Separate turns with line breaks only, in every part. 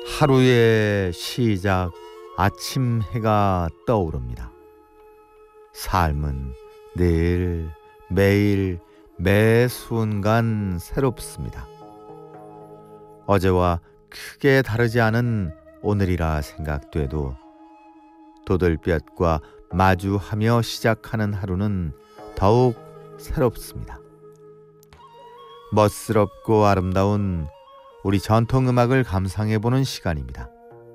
하루의 시작, 아침 해가 떠오릅니다. 삶은 늘, 매일, 매 순간 새롭습니다. 어제와 크게 다르지 않은 오늘이라 생각돼도 도들볕과 마주하며 시작하는 하루는 더욱 새롭습니다. 멋스럽고 아름다운 우리 전통음악을 감상해보는 시간입니다.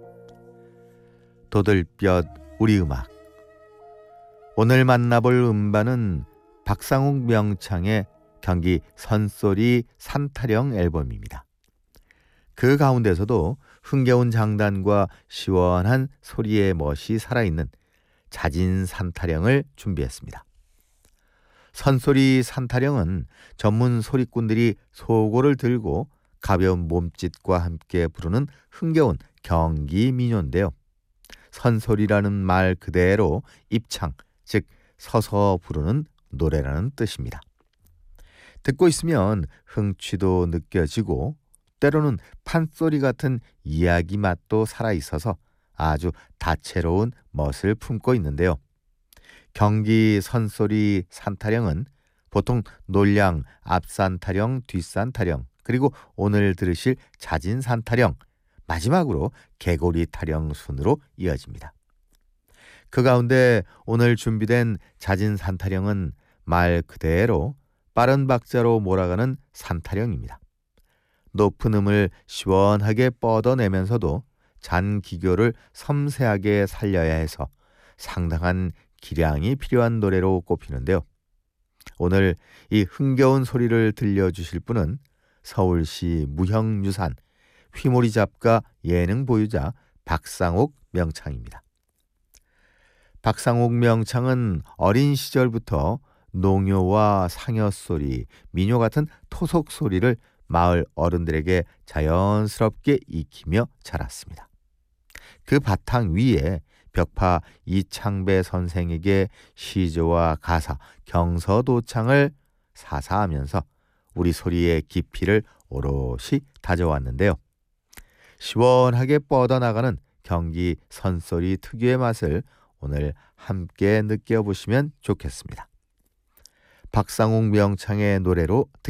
도들볕 우리 음악. 오늘 만나볼 음반은 박상욱 명창의 경기 선소리 산타령 앨범입니다. 그 가운데서도 흥겨운 장단과 시원한 소리의 멋이 살아있는 자진 산타령을 준비했습니다. 선소리 산타령은 전문 소리꾼들이 소고를 들고 가벼운 몸짓과 함께 부르는 흥겨운 경기 민요인데요. 선소리라는 말 그대로 입창, 즉 서서 부르는 노래라는 뜻입니다. 듣고 있으면 흥취도 느껴지고 때로는 판소리 같은 이야기 맛도 살아있어서 아주 다채로운 멋을 품고 있는데요. 경기 선소리 산타령은 보통 놀량 앞산타령, 뒷산타령, 그리고 오늘 들으실 자진 산타령, 마지막으로 개고리 타령 순으로 이어집니다. 그 가운데 오늘 준비된 자진 산타령은 말 그대로 빠른 박자로 몰아가는 산타령입니다. 높은 음을 시원하게 뻗어내면서도 잔기교를 섬세하게 살려야 해서 상당한 기량이 필요한 노래로 꼽히는데요. 오늘 이 흥겨운 소리를 들려주실 분은 서울시 무형유산 휘모리 잡가 예능 보유자 박상욱 명창입니다. 박상욱 명창은 어린 시절부터 농요와 상여소리, 민요 같은 토속 소리를 마을 어른들에게 자연스럽게 익히며 자랐습니다. 그 바탕 위에 벽파 이창배 선생에게 시조와 가사, 경서도창을 사사하면서 우리 소리의 깊이를 오롯이 다져왔는데요. 시원하게 뻗어나가는 경기 선소리 특유의 맛을 오늘 함께 느껴보시면 좋겠습니다. 박상욱 명창의 노래로